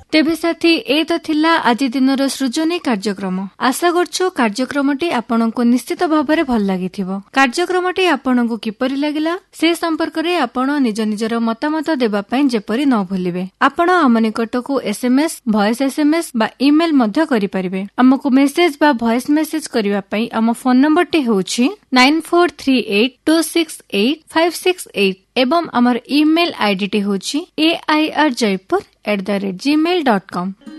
तेबे साथी ए तो थिला आज दिनर सृजनी कार्यक्रम। आशा करछु कार्यक्रमटी आपनको निश्चित भाबरे भल लागिथिबो। कार्यक्रमटी आपनको किपरि लागिला से संपर्क रे आपण निज निजर मतामत देबा पई जेपरि न भूलिबे। आपण आम निकटको एसएमएस, वॉइस एसएमएस बा ईमेल मध्य करि परिबे। हमको मेसेज बा वॉइस मेसेज करिवा पई हम फोन नंबर टी होछि 9438268568 एवं हमर ईमेल आईडी टी होछि airjaipur@gmail.com।